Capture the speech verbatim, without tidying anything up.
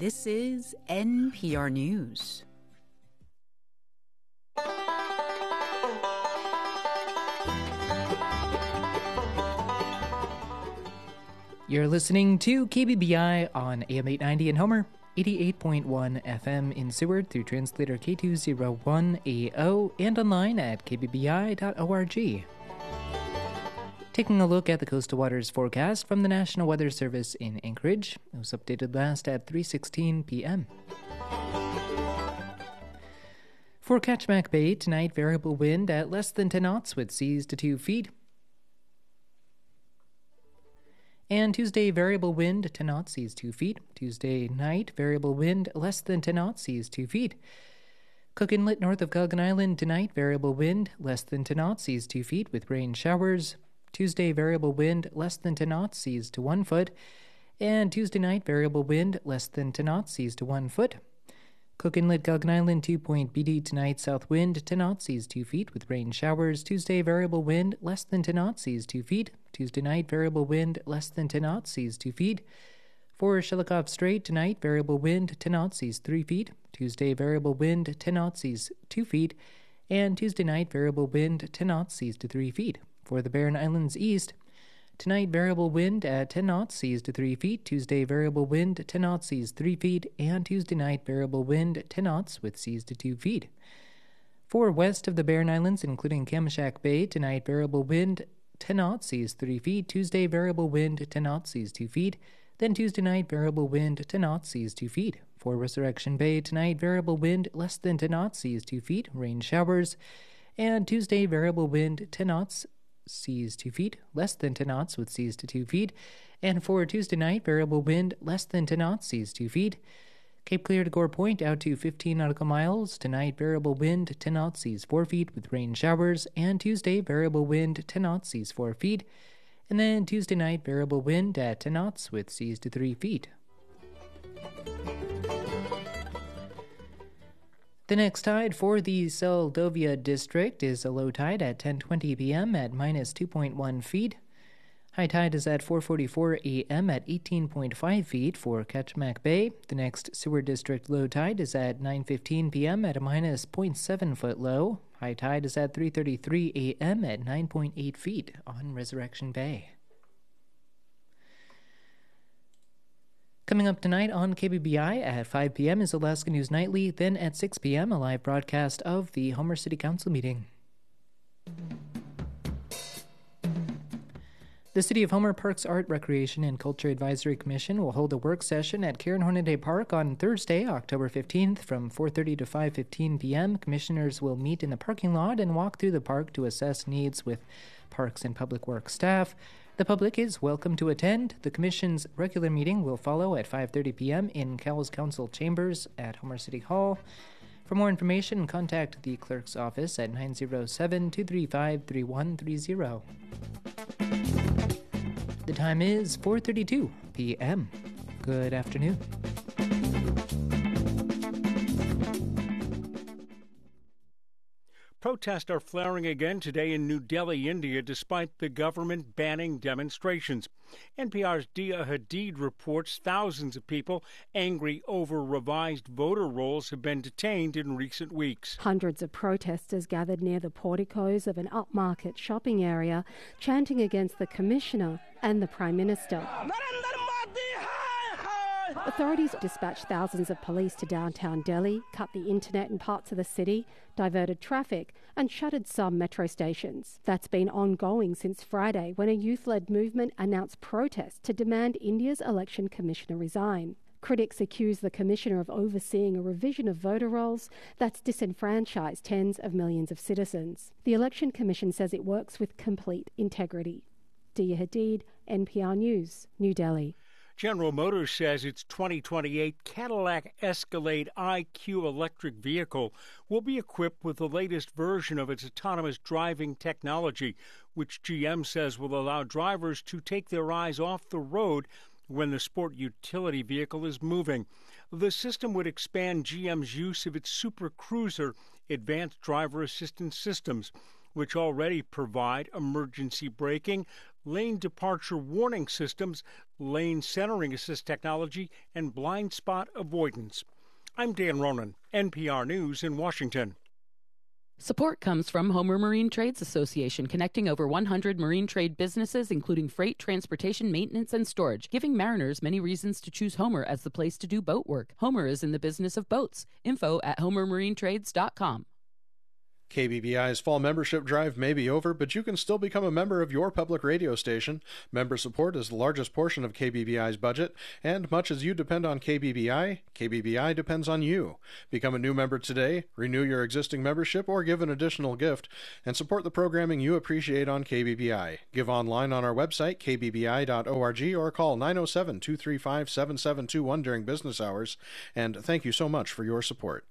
This is N P R News. You're listening to K B B I on A M eight ninety in Homer, eighty-eight point one F M in Seward through translator K two oh one A O and online at k b b i dot org. Taking a look at the coastal waters forecast from the National Weather Service in Anchorage. It was updated last at three sixteen p.m. For Kachemak Bay, tonight variable wind at less than ten knots with seas to two feet. And Tuesday, variable wind, ten knots, seas two feet. Tuesday night, variable wind, less than ten knots, seas two feet. Cook Inlet north of Gilligan Island, tonight, variable wind, less than ten knots, seas two feet with rain showers. Tuesday, variable wind, less than ten knots, seas to one foot. And Tuesday night, variable wind, less than ten knots, seas to one foot. Cook Inlet, Gilligan Island, two point B D tonight, south wind, ten knots, seas two feet with rain showers. Tuesday, variable wind, less than ten knots, seas two feet. Tuesday night, variable wind, less than ten knots, seas two feet. For Shelikof Strait, tonight, variable wind, ten knots, seas three feet. Tuesday, variable wind, ten knots, seas two feet. And Tuesday night, variable wind, ten knots, seas to three feet. For the Barren Islands East, tonight, variable wind at ten knots, seas to three feet. Tuesday, variable wind, ten knots, seas three feet. And Tuesday night, variable wind, ten knots with seas to two feet. For west of the Barren Islands, including Kamishak Bay, tonight, variable wind, ten knots, seas three feet. Tuesday, variable wind, ten knots, seas two feet. Then Tuesday night, variable wind, ten knots, seas two feet. For Resurrection Bay, tonight, variable wind, less than ten knots, seas two feet, rain showers. And Tuesday, variable wind, ten knots, seas two feet, less than ten knots with seas to two feet. And for Tuesday night, variable wind, less than ten knots, seas two feet. Cape Clear to Gore Point out to fifteen nautical miles. Tonight, variable wind, ten knots, seas four feet with rain showers. And Tuesday, variable wind, ten knots, seas four feet. And then Tuesday night, variable wind at ten knots with seas to three feet. The next tide for the Seldovia district is a low tide at ten twenty p.m. at minus two point one feet. High tide is at four forty-four a.m. at eighteen point five feet for Kachemak Bay. The next Seward District low tide is at nine fifteen p.m. at a minus zero point seven foot low. High tide is at three thirty-three a.m. at nine point eight feet on Resurrection Bay. Coming up tonight on K B B I at five p.m. is Alaska News Nightly. Then at six p.m. a live broadcast of the Homer City Council meeting. The City of Homer Parks Art, Recreation, and Culture Advisory Commission will hold a work session at Karen Hornaday Park on Thursday, October fifteenth from four thirty to five fifteen p.m. Commissioners will meet in the parking lot and walk through the park to assess needs with Parks and Public Works staff. The public is welcome to attend. The Commission's regular meeting will follow at five thirty p.m. in Cowles Council Chambers at Homer City Hall. For more information, contact the clerk's office at nine oh seven, two three five, three one three zero. The time is four thirty-two p.m. Good afternoon. Protests are flaring again today in New Delhi, India, despite the government banning demonstrations. N P R's Dia Hadid reports thousands of people angry over revised voter rolls have been detained in recent weeks. Hundreds of protesters gathered near the porticos of an upmarket shopping area, chanting against the commissioner and the Prime Minister. Authorities dispatched thousands of police to downtown Delhi, cut the internet in parts of the city, diverted traffic and shuttered some metro stations. That's been ongoing since Friday, when a youth-led movement announced protests to demand India's election commissioner resign. Critics accuse the commissioner of overseeing a revision of voter rolls that's disenfranchised tens of millions of citizens. The Election Commission says it works with complete integrity. Dia Hadid, N P R News, New Delhi. General Motors says its twenty twenty-eight Cadillac Escalade I Q electric vehicle will be equipped with the latest version of its autonomous driving technology, which G M says will allow drivers to take their eyes off the road when the sport utility vehicle is moving. The system would expand G M's use of its Super Cruiser advanced driver assistance systems, which already provide emergency braking, lane departure warning systems, lane centering assist technology, and blind spot avoidance. I'm Dan Ronan, N P R News in Washington. Support comes from Homer Marine Trades Association, connecting over one hundred marine trade businesses, including freight, transportation, maintenance, and storage, giving mariners many reasons to choose Homer as the place to do boat work. Homer is in the business of boats. Info at homer marine trades dot com. K B B I's fall membership drive may be over, but you can still become a member of your public radio station. Member support is the largest portion of K B B I's budget, and much as you depend on K B B I, K B B I depends on you. Become a new member today, renew your existing membership, or give an additional gift, and support the programming you appreciate on K B B I. Give online on our website, k b b i dot org, or call nine oh seven, two three five, seven seven two one during business hours, and thank you so much for your support.